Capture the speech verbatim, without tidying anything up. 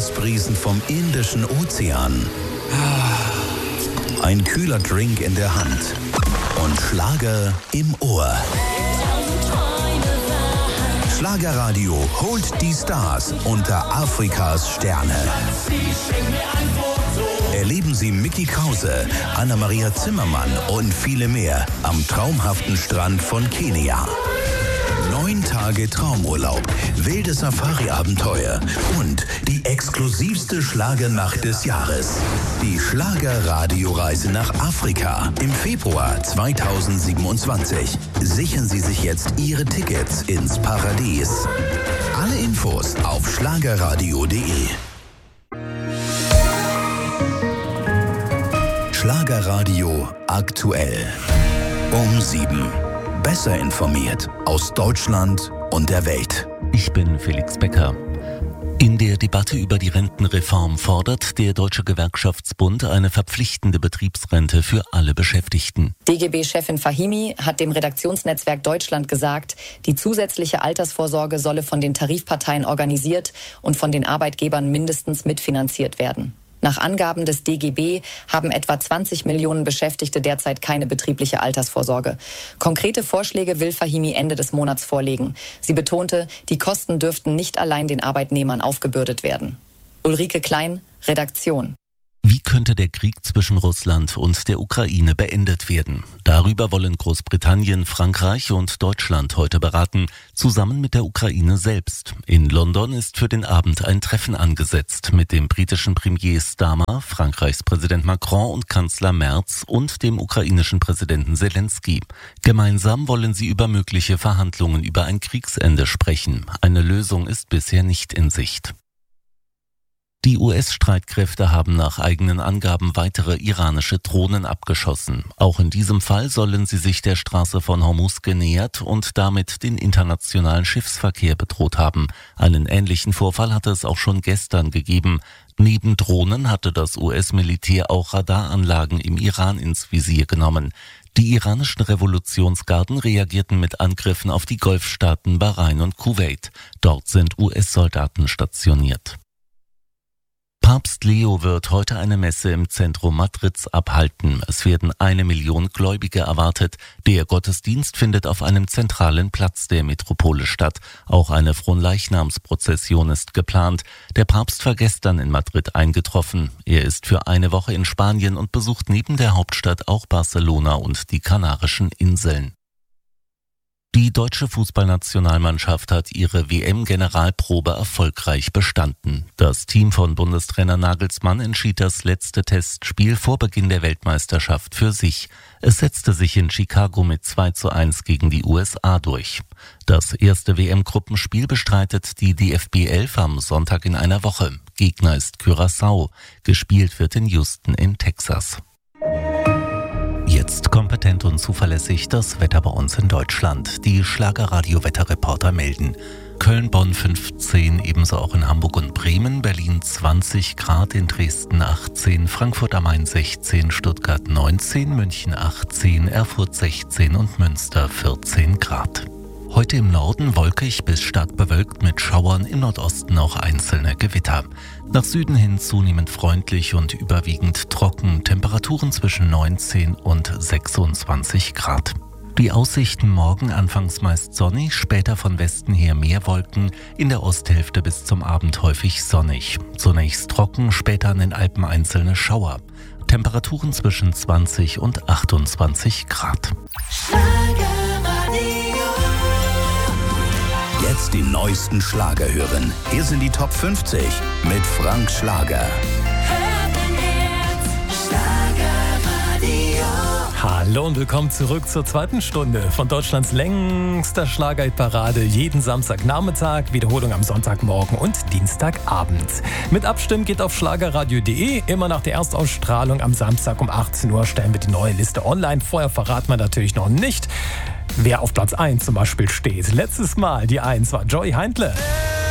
Meeresbrisen vom Indischen Ozean. Ein kühler Drink in der Hand und Schlager im Ohr. Schlagerradio holt die Stars unter Afrikas Sterne. Erleben Sie Micky Krause, Anna-Maria Zimmermann und viele mehr am traumhaften Strand von Kenia. Neun Tage Traumurlaub, wilde Safari-Abenteuer und die exklusivste Schlagernacht des Jahres. Die Schlagerradio-Reise nach Afrika im Februar zweitausendsiebenundzwanzig. Sichern Sie sich jetzt Ihre Tickets ins Paradies. Alle Infos auf schlagerradio punkt de. Schlagerradio aktuell. Um sieben. Besser informiert aus Deutschland und der Welt. Ich bin Felix Becker. In der Debatte über die Rentenreform fordert der Deutsche Gewerkschaftsbund eine verpflichtende Betriebsrente für alle Beschäftigten. D G B-Chefin Fahimi hat dem Redaktionsnetzwerk Deutschland gesagt, die zusätzliche Altersvorsorge solle von den Tarifparteien organisiert und von den Arbeitgebern mindestens mitfinanziert werden. Nach Angaben des D G B haben etwa zwanzig Millionen Beschäftigte derzeit keine betriebliche Altersvorsorge. Konkrete Vorschläge will Fahimi Ende des Monats vorlegen. Sie betonte, die Kosten dürften nicht allein den Arbeitnehmern aufgebürdet werden. Ulrike Klein, Redaktion. Wie könnte der Krieg zwischen Russland und der Ukraine beendet werden? Darüber wollen Großbritannien, Frankreich und Deutschland heute beraten, zusammen mit der Ukraine selbst. In London ist für den Abend ein Treffen angesetzt mit dem britischen Premier Starmer, Frankreichs Präsident Macron und Kanzler Merz und dem ukrainischen Präsidenten Zelensky. Gemeinsam wollen sie über mögliche Verhandlungen über ein Kriegsende sprechen. Eine Lösung ist bisher nicht in Sicht. Die U S-Streitkräfte haben nach eigenen Angaben weitere iranische Drohnen abgeschossen. Auch in diesem Fall sollen sie sich der Straße von Hormuz genähert und damit den internationalen Schiffsverkehr bedroht haben. Einen ähnlichen Vorfall hatte es auch schon gestern gegeben. Neben Drohnen hatte das U S-Militär auch Radaranlagen im Iran ins Visier genommen. Die iranischen Revolutionsgarden reagierten mit Angriffen auf die Golfstaaten Bahrain und Kuwait. Dort sind U S-Soldaten stationiert. Papst Leo wird heute eine Messe im Zentrum Madrids abhalten. Es werden eine Million Gläubige erwartet. Der Gottesdienst findet auf einem zentralen Platz der Metropole statt. Auch eine Fronleichnamsprozession ist geplant. Der Papst war gestern in Madrid eingetroffen. Er ist für eine Woche in Spanien und besucht neben der Hauptstadt auch Barcelona und die Kanarischen Inseln. Die deutsche Fußballnationalmannschaft hat ihre W M-Generalprobe erfolgreich bestanden. Das Team von Bundestrainer Nagelsmann entschied das letzte Testspiel vor Beginn der Weltmeisterschaft für sich. Es setzte sich in Chicago mit zwei zu eins gegen die U S A durch. Das erste W M-Gruppenspiel bestreitet die D F B elf am Sonntag in einer Woche. Gegner ist Curaçao. Gespielt wird in Houston in Texas. Jetzt kompetent und zuverlässig das Wetter bei uns in Deutschland. Die Schlagerradio-Wetterreporter melden. Köln, Bonn fünfzehn, ebenso auch in Hamburg und Bremen, Berlin zwanzig Grad, in Dresden achtzehn, Frankfurt am Main sechzehn, Stuttgart neunzehn, München achtzehn, Erfurt sechzehn und Münster vierzehn Grad. Heute im Norden wolkig bis stark bewölkt mit Schauern, im Nordosten auch einzelne Gewitter. Nach Süden hin zunehmend freundlich und überwiegend trocken, Temperaturen zwischen neunzehn und sechsundzwanzig Grad. Die Aussichten morgen anfangs meist sonnig, später von Westen her mehr Wolken, in der Osthälfte bis zum Abend häufig sonnig. Zunächst trocken, später an den Alpen einzelne Schauer. Temperaturen zwischen zwanzig und achtundzwanzig Grad. Jetzt die neuesten Schlager hören. Hier sind die Top fünfzig mit Frank Schlager. Hallo und willkommen zurück zur zweiten Stunde von Deutschlands längster Schlagerparade. Jeden Samstagnachmittag, Wiederholung am Sonntagmorgen und Dienstagabend. Mit Abstimmen geht auf schlagerradio punkt de. Immer nach der Erstausstrahlung am Samstag um achtzehn Uhr stellen wir die neue Liste online. Vorher verraten wir natürlich noch nicht, wer auf Platz eins zum Beispiel steht. Letztes Mal die eins war Joey Heindle.